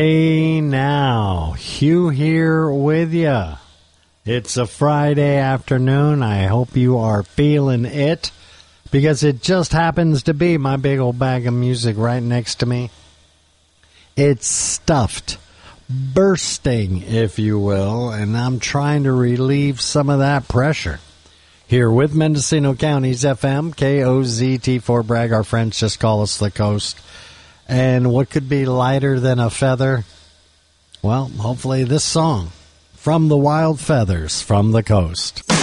Hey now, Hugh here with ya. It's a Friday afternoon. I hope you are feeling it, because it just happens to be my big old bag of music right next to me. It's stuffed, bursting, if you will, and I'm trying to relieve some of that pressure. Here with Mendocino County's FM, KOZT4 Bragg. Our friends just call us the Coast. And what could be lighter than a feather? Well, hopefully this song, From the Wild Feathers from the Coast.